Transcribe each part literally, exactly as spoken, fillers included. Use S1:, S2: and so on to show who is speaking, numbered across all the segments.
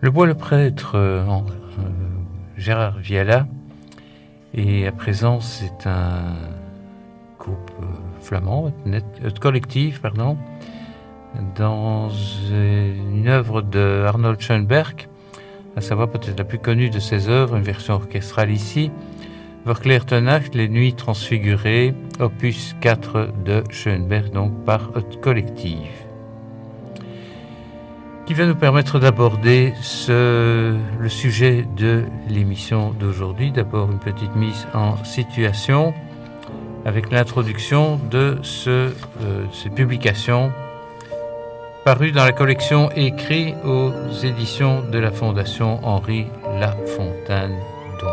S1: Le Bois le Prêtre, euh, en, euh, Gérard Viala, et à présent c'est un groupe euh, flamand, net, euh, collectif, pardon, dans une œuvre de Arnold Schoenberg, à savoir peut-être la plus connue de ses œuvres, une version orchestrale ici, Verkleertenacht, Les Nuits Transfigurées, opus quatre de Schoenberg, donc par Haute Collective, qui va nous permettre d'aborder ce, le sujet de l'émission d'aujourd'hui. D'abord une petite mise en situation avec l'introduction de ce, euh, ces publications parues dans la collection Écrits aux éditions de la Fondation Henri Lafontaine. Donc.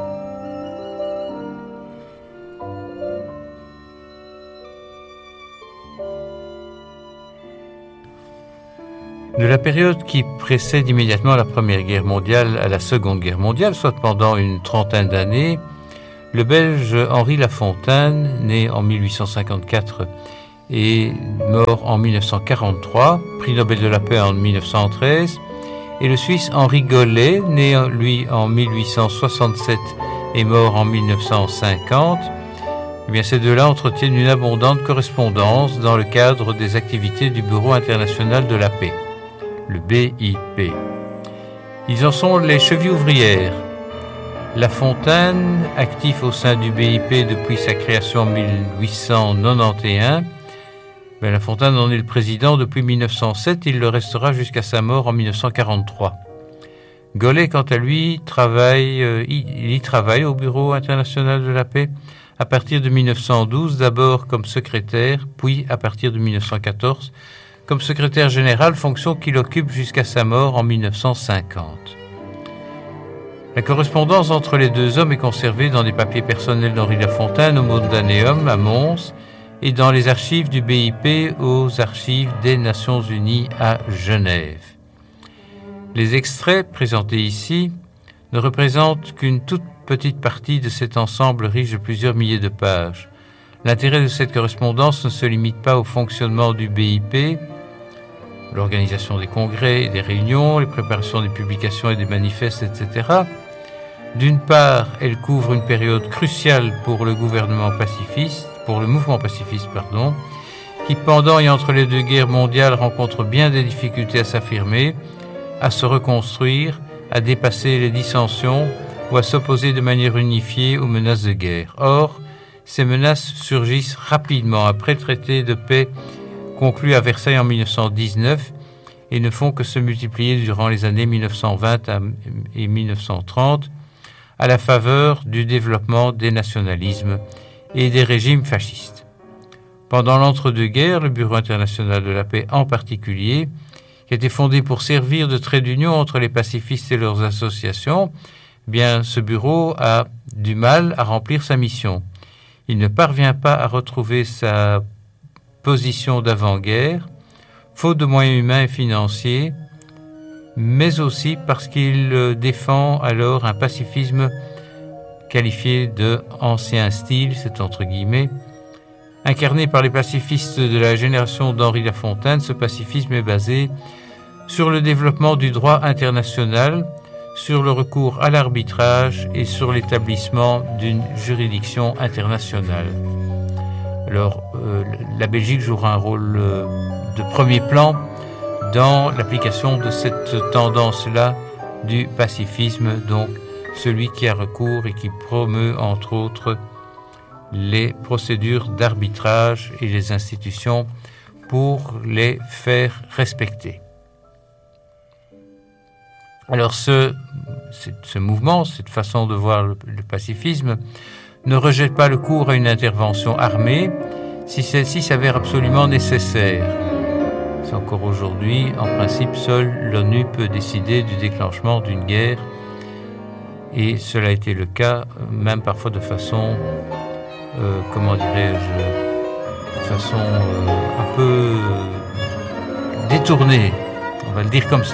S1: De la période qui précède immédiatement la Première Guerre mondiale à la Seconde Guerre mondiale, soit pendant une trentaine d'années, le Belge Henri Lafontaine, né en mille huit cent cinquante-quatre et mort en mille neuf cent quarante-trois, prix Nobel de la paix en mille neuf cent treize, et le Suisse Henri Gollet, né lui en mille huit cent soixante-sept et mort en mille neuf cent cinquante, eh bien ces deux-là entretiennent une abondante correspondance dans le cadre des activités du Bureau international de la paix, le B I P. Ils en sont les chevilles ouvrières. Lafontaine, actif au sein du B I P depuis sa création en mille huit cent quatre-vingt-onze, ben Lafontaine en est le président depuis mille neuf cent sept, il le restera jusqu'à sa mort en mille neuf cent quarante-trois. Gollet, quant à lui, travaille, euh, il y travaille au Bureau international de la paix à partir de mille neuf cent douze, d'abord comme secrétaire, puis à partir de mille neuf cent quatorze, comme secrétaire général, fonction qu'il occupe jusqu'à sa mort en mille neuf cent cinquante. La correspondance entre les deux hommes est conservée dans des papiers personnels d'Henri Lafontaine au Mondaneum à Mons et dans les archives du B I P aux archives des Nations Unies à Genève. Les extraits présentés ici ne représentent qu'une toute petite partie de cet ensemble riche de plusieurs milliers de pages. L'intérêt de cette correspondance ne se limite pas au fonctionnement du B I P, l'organisation des congrès et des réunions, les préparations des publications et des manifestes, et cetera. D'une part, elle couvre une période cruciale pour le gouvernement pacifiste, pour le mouvement pacifiste, pardon, qui pendant et entre les deux guerres mondiales rencontre bien des difficultés à s'affirmer, à se reconstruire, à dépasser les dissensions ou à s'opposer de manière unifiée aux menaces de guerre. Or, ces menaces surgissent rapidement après le traité de paix conclu à Versailles en mille neuf cent dix-neuf et ne font que se multiplier durant les années mille neuf cent vingt et mille neuf cent trente à la faveur du développement des nationalismes et des régimes fascistes. Pendant l'entre-deux-guerres, le Bureau international de la paix en particulier, qui était fondé pour servir de trait d'union entre les pacifistes et leurs associations, eh bien, ce bureau a du mal à remplir sa mission. Il ne parvient pas à retrouver sa position d'avant-guerre, faute de moyens humains et financiers, mais aussi parce qu'il défend alors un pacifisme qualifié de « ancien style », c'est entre guillemets. Incarné par les pacifistes de la génération d'Henri Lafontaine, ce pacifisme est basé sur le développement du droit international, sur le recours à l'arbitrage et sur l'établissement d'une juridiction internationale. Alors, euh, la Belgique jouera un rôle euh, de premier plan dans l'application de cette tendance-là du pacifisme, donc celui qui a recours et qui promeut, entre autres, les procédures d'arbitrage et les institutions pour les faire respecter. Alors, ce, ce mouvement, cette façon de voir le, le pacifisme, ne rejette pas le cours à une intervention armée si celle-ci s'avère absolument nécessaire. C'est encore aujourd'hui, en principe, seule l'ONU peut décider du déclenchement d'une guerre, et cela a été le cas, même parfois de façon, euh, comment dirais-je, de façon euh, un peu détournée, on va le dire comme ça.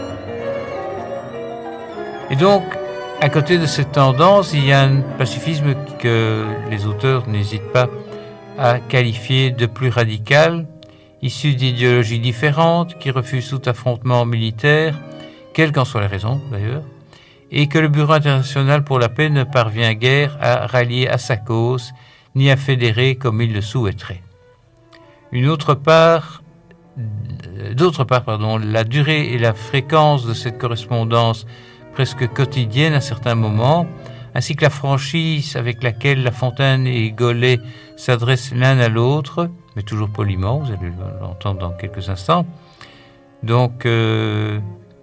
S1: Et donc, à côté de cette tendance, il y a un pacifisme que les auteurs n'hésitent pas à qualifier de plus radical, issu d'idéologies différentes, qui refuse tout affrontement militaire, quelle qu'en soit la raison d'ailleurs, et que le Bureau international pour la paix ne parvient guère à rallier à sa cause, ni à fédérer comme il le souhaiterait. Une autre part, d'autre part, pardon, la durée et la fréquence de cette correspondance presque quotidienne à certains moments, ainsi que la franchise avec laquelle La Fontaine et Golay s'adressent l'un à l'autre, mais toujours poliment, vous allez l'entendre dans quelques instants. Donc, euh,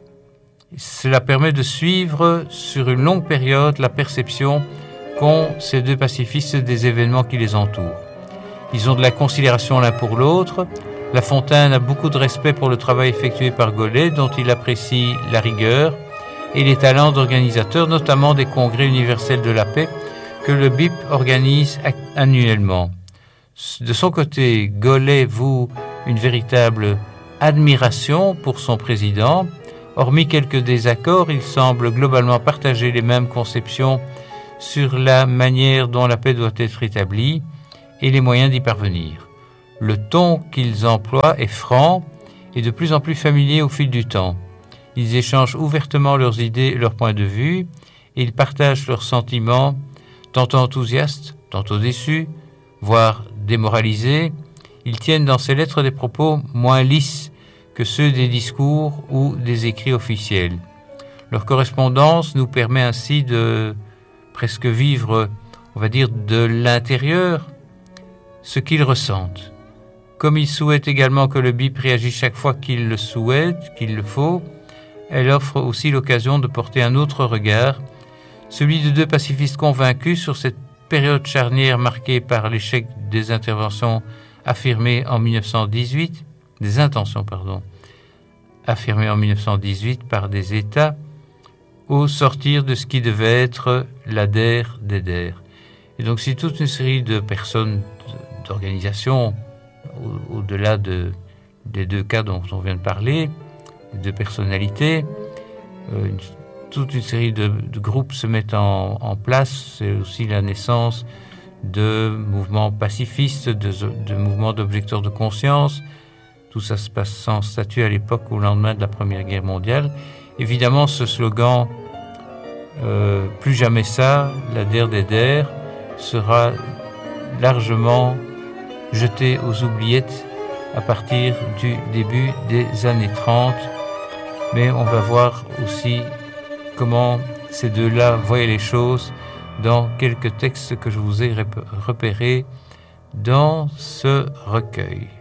S1: cela permet de suivre sur une longue période la perception qu'ont ces deux pacifistes des événements qui les entourent. Ils ont de la considération l'un pour l'autre. La Fontaine a beaucoup de respect pour le travail effectué par Golay, dont il apprécie la rigueur et les talents d'organisateur, notamment des congrès universels de la paix que le B I P organise annuellement. De son côté, Golay voue une véritable admiration pour son président. Hormis quelques désaccords, il semble globalement partager les mêmes conceptions sur la manière dont la paix doit être établie et les moyens d'y parvenir. Le ton qu'ils emploient est franc et de plus en plus familier au fil du temps. Ils échangent ouvertement leurs idées et leurs points de vue et ils partagent leurs sentiments, tantôt enthousiastes, tantôt déçus, voire démoralisés. Ils tiennent dans ces lettres des propos moins lisses que ceux des discours ou des écrits officiels. Leur correspondance nous permet ainsi de presque vivre, on va dire, de l'intérieur, ce qu'ils ressentent. Comme ils souhaitent également que le B I P réagisse chaque fois qu'il le souhaite, qu'il le faut, elle offre aussi l'occasion de porter un autre regard, celui de deux pacifistes convaincus sur cette période charnière marquée par l'échec des interventions affirmées en mille neuf cent dix-huit, des intentions, pardon, affirmées en mille neuf cent dix-huit par des États, au sortir de ce qui devait être l'A D E R d'E D E R. Et donc, si toute une série de personnes, d'organisations, au- au-delà de, des deux cas dont on vient de parler, de personnalités, euh, une- toute une série de, de groupes se mettent en, en place. C'est aussi la naissance de mouvements pacifistes, de, de mouvements d'objecteurs de conscience. Tout ça se passe sans statut à l'époque, au lendemain de la Première Guerre mondiale. Évidemment, ce slogan euh, « Plus jamais ça », la D E R d'E D E R, sera largement jeté aux oubliettes à partir du début des années trente. Mais on va voir aussi comment ces deux-là voyaient les choses dans quelques textes que je vous ai repérés dans ce recueil.